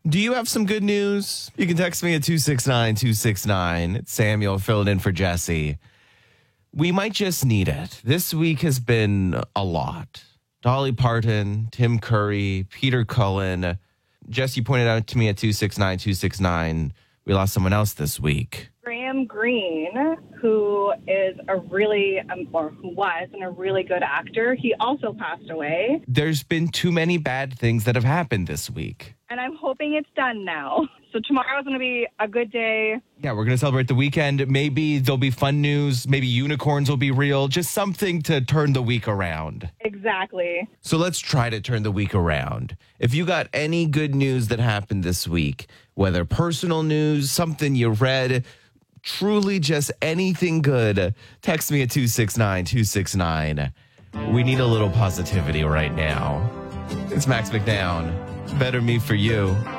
Do you have some good news? You can text me at 269-269. It's Samuel filling in for Jesse. We might just need it. This week has been a lot. Dolly Parton, Tim Curry, Peter Cullen. Jess, you pointed out to me at 269-269. We lost someone else this week. Graham Greene, who is who was a really good actor. He also passed away. There's been too many bad things that have happened this week. And I'm hoping it's done now. So tomorrow's going to be a good day. Yeah, we're going to celebrate the weekend. Maybe there'll be fun news. Maybe unicorns will be real. Just something to turn the week around. Exactly. So let's try to turn the week around. If you got any good news that happened this week, whether personal news, something you read, truly just anything good, text me at 269-269. We need a little positivity right now. It's Max McDowell. Better Me For You.